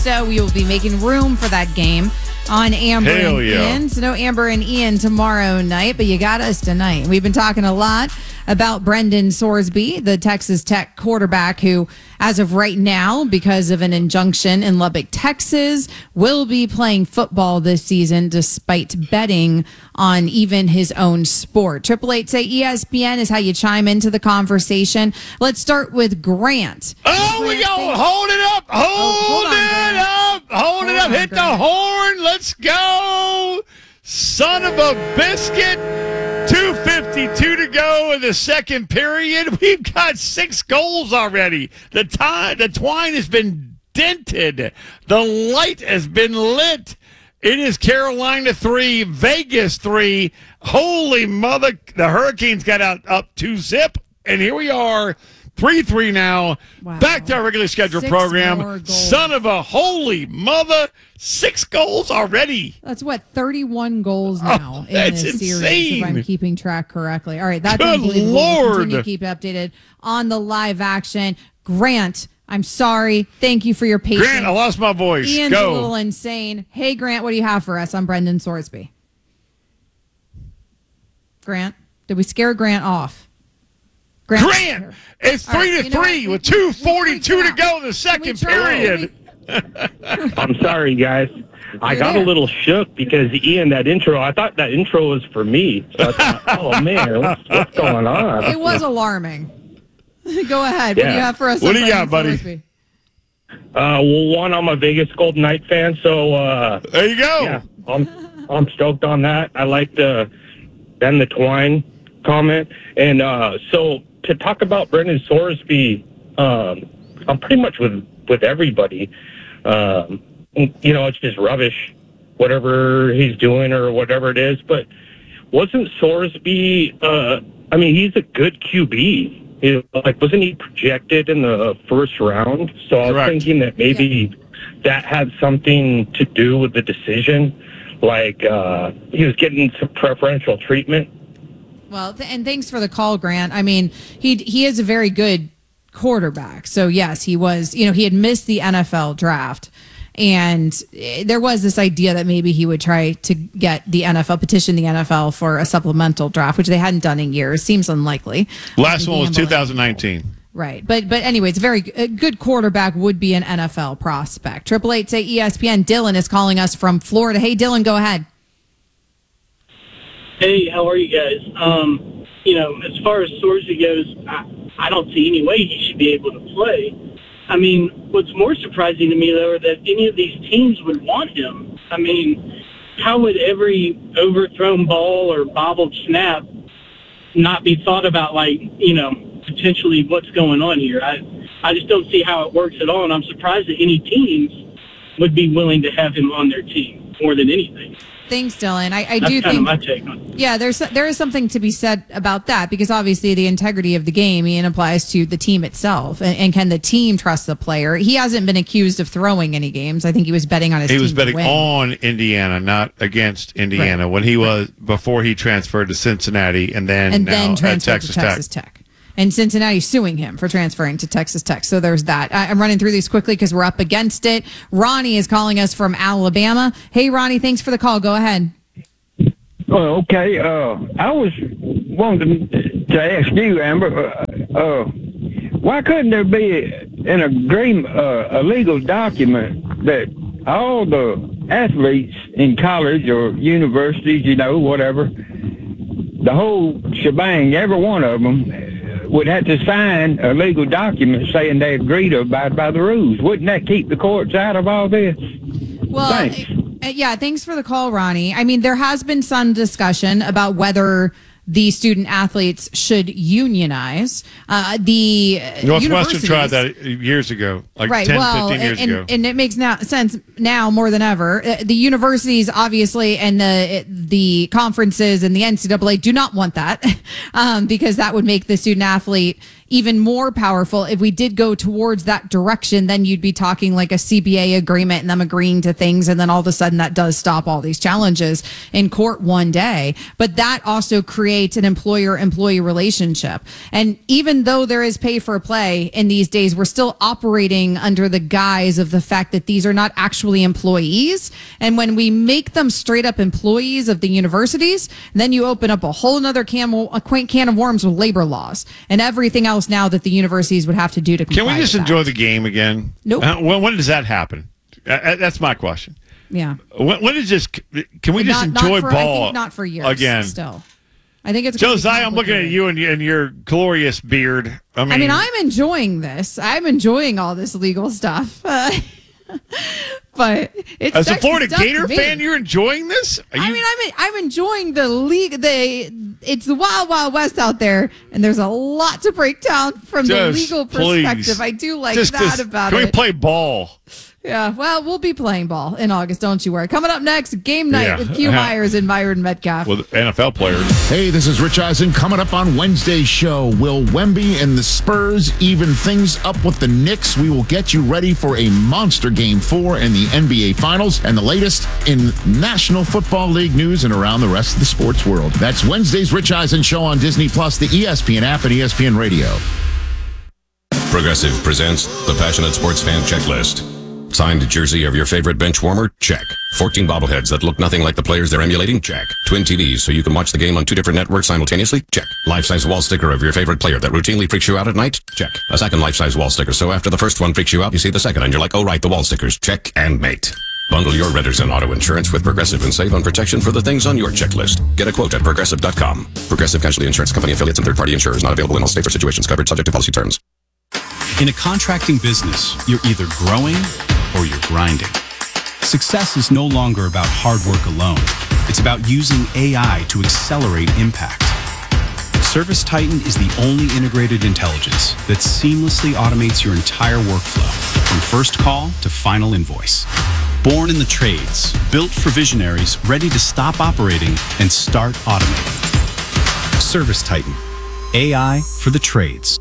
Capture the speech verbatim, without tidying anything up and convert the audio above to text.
So we will be making room for that game on Amber Hell and yeah. Ian. So no Amber and Ian tomorrow night, but you got us tonight. We've been talking a lot about Brendan Sorsby, the Texas Tech quarterback who, as of right now, because of an injunction in Lubbock, Texas, will be playing football this season despite betting on even his own sport. Triple Eight say E S P N is how you chime into the conversation. Let's start with Grant. Oh, Grant we go. thinks- Hold it up. Hold, Oh, hold on, it Grant. up. Hold, Hold it up. on, Hit Grant. the horn. Let's go. Son of a biscuit. two fifty-two to go in the second period. We've got six goals already. The time, the twine has been dented. The light has been lit. It is Carolina three, Vegas three. Holy mother. The Hurricanes got out up two zip. And here we are. three three now. Wow. Back to our regularly scheduled Six program. more goals. Son of a holy mother. Six goals already. That's what, thirty-one goals now in that's this series, insane. if I'm keeping track correctly. All right, that's Good unbelievable. Lord. We'll continue to keep updated on the live action. Grant, I'm sorry. Thank you for your patience. Grant, I lost my voice. Ian's Go. a little insane. Hey, Grant, what do you have for us on Brendan Sorsby? Grant, did we scare Grant off? Grant, it's All right, three to you know three what? with two We forty-two to freaked out. go in the second Can we try- period. I'm sorry, guys. I You're got there. a little shook because Ian, that intro, I thought that intro was for me. So I thought, oh man, what's, what's going on? It was alarming. Go ahead. What do Yeah. you have for us What on do you got, Brendan buddy? Sorsby? Uh, well, one, I'm a Vegas Golden Knight fan, so uh, There you go. yeah, I'm I'm stoked on that. I like the Ben the Twine comment, and uh, so to talk about Brendan Sorsby, um, I'm pretty much with with everybody. Um, you know, it's just rubbish, whatever he's doing or whatever it is. But wasn't Sorsby? Uh, I mean, he's a good Q B. He, like, wasn't he projected in the first round? So I was Correct. thinking that maybe that had something to do with the decision. Like, uh, he was getting some preferential treatment. Well, th- and thanks for the call, Grant. I mean, he he is a very good quarterback. So yes, he was. You know, he had missed the N F L draft, and eh, there was this idea that maybe he would try to get the N F L petition the N F L for a supplemental draft, which they hadn't done in years. Seems unlikely. Last one was Gambling. two thousand nineteen. Right, but but anyways, very g- a good quarterback would be an N F L prospect. Triple eight say E S P N. Dylan is calling us from Florida. Hey, Dylan, go ahead. Hey, how are you guys? Um, you know, as far as Sorsby goes, I, I don't see any way he should be able to play. I mean, what's more surprising to me, though, are that any of these teams would want him. I mean, how would every overthrown ball or bobbled snap not be thought about, like, you know, potentially what's going on here? I, I just don't see how it works at all, and I'm surprised that any teams would be willing to have him on their team more than anything. Thanks, Dylan. I, I That's do kind think of my take on it. Yeah, there's there is something to be said about that because obviously the integrity of the game Ian applies to the team itself, and, and can the team trust the player? He hasn't been accused of throwing any games. I think he was betting on his. He team was to betting win. on Indiana, not against Indiana, when he was before he transferred to Cincinnati and then and now then at transferred Texas, to Texas Tech. Tech. And Cincinnati suing him for transferring to Texas Tech. So there's that. I, I'm running through these quickly because we're up against it. Ronnie is calling us from Alabama. Hey, Ronnie, thanks for the call. Go ahead. Oh, okay. Uh, I was wanting to, to ask you, Amber, uh, uh, why couldn't there be an agreement, uh, a legal document that all the athletes in college or universities, you know, whatever, the whole shebang, every one of them, would have to sign a legal document saying they agree to abide by the rules? Wouldn't that keep the courts out of all this? Well, Thanks. uh, yeah, thanks for the call, Ronnie. I mean, there has been some discussion about whether the student athletes should unionize. Uh, the uh, Northwestern universities- tried that years ago, like right. ten, well, fifteen years and, ago. and it makes now sense now more than ever. Uh, The universities, obviously, and the the conferences and the N C double A do not want that um, because that would make the student athlete even more powerful. If we did go towards that direction, then you'd be talking like a C B A agreement and them agreeing to things. And then all of a sudden that does stop all these challenges in court one day. But that also creates an employer-employee relationship. And even though there is pay for play in these days, we're still operating under the guise of the fact that these are not actually employees. And when we make them straight up employees of the universities, then you open up a whole nother can, a quaint can of worms with labor laws and everything else now that the universities would have to do to comply. Can we just with enjoy that. the game again? Nope. Uh, when, when does that happen? Uh, that's my question. Yeah. When, when is this? Can we just not, not enjoy for, ball? I think not for years. Again. Still. I think it's Josiah, I'm looking at you and, and your glorious beard. I mean, I mean, I'm enjoying this. I'm enjoying all this legal stuff. Uh, but it's as a sexy Florida stuff to Gator me. fan, you're enjoying this? Are I you- mean, I'm I'm enjoying the league. The it's the wild, wild west out there, and there's a lot to break down from the Just legal please. perspective. I do like Just- that just- about can it. we play ball? Yeah, well, we'll be playing ball in August. Don't you worry. Coming up next, game night Yeah. with Q Myers and Myron Metcalf. With N F L players. Hey, this is Rich Eisen. Coming up on Wednesday's show, will Wemby and the Spurs even things up with the Knicks? We will get you ready for a monster game four in the N B A Finals and the latest in National Football League news and around the rest of the sports world. That's Wednesday's Rich Eisen show on Disney Plus, the E S P N app, and E S P N Radio. Progressive presents the Passionate Sports Fan Checklist. Signed jersey of your favorite bench warmer? Check. fourteen bobbleheads that look nothing like the players they're emulating? Check. Twin T Vs so you can watch the game on two different networks simultaneously? Check. Life-size wall sticker of your favorite player that routinely freaks you out at night? Check. A second life-size wall sticker so after the first one freaks you out, you see the second and you're like, oh right, the wall stickers. Check and mate. Bundle your renters and auto insurance with Progressive and save on protection for the things on your checklist. Get a quote at progressive dot com. Progressive Casualty Insurance Company affiliates and third-party insurers not available in all states or situations covered subject to policy terms. In a contracting business, you're either growing or you're grinding. Success is no longer about hard work alone. It's about using A I to accelerate impact. Service Titan is the only integrated intelligence that seamlessly automates your entire workflow, from first call to final invoice. Born in the trades, built for visionaries ready to stop operating and start automating. Service Titan, A I for the trades.